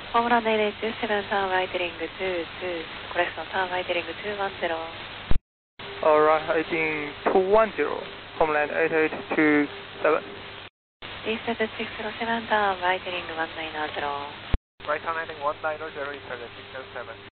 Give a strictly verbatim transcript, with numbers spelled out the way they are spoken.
Homeland eight eight two seven turn right heading two two, correct turn right heading two one zero. Alright, heading two one zero, Homeland eight eight two seven. D seven six zero seven turn right heading one nine zero. Right turn heading one nine zero, Intelligent six zero seven.